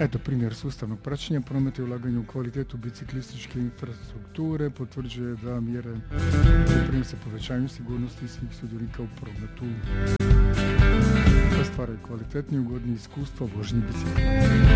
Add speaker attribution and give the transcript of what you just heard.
Speaker 1: Eto, primjer sustavnog praćenja prometa i ulaganja u kvalitetu biciklističke infrastrukture potvrđuje da mjere doprinose povećanju sigurnosti svih sudionika u prometu, da stvaraju kvalitetnije i ugodnije iskustvo vožnje bicikla.